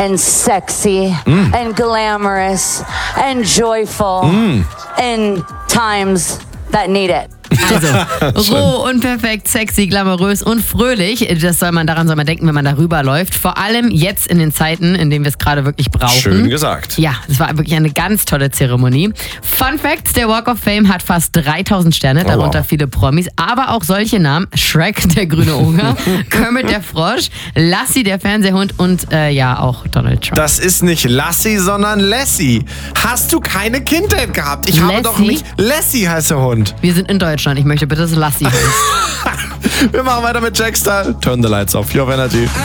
and sexy and glamorous and joyful in times that need it. Also, roh, unperfekt, sexy, glamourös und fröhlich. Daran soll man denken, wenn man darüber läuft. Vor allem jetzt in den Zeiten, in denen wir es gerade wirklich brauchen. Schön gesagt. Ja, es war wirklich eine ganz tolle Zeremonie. Fun Fact, der Walk of Fame hat fast 3000 Sterne, darunter viele Promis, aber auch solche Namen. Shrek, der grüne Oger, Kermit der Frosch, Lassie, der Fernsehhund und auch Donald Trump. Das ist nicht Lassie, sondern Lassie. Hast du keine Kindheit gehabt? Ich habe doch nicht... Lassie heißt der Hund. Wir sind in Deutschland. Ich möchte bitte, dass Lassie heißt. Wir machen weiter mit Jackstar. Turn the lights off. Your Energy.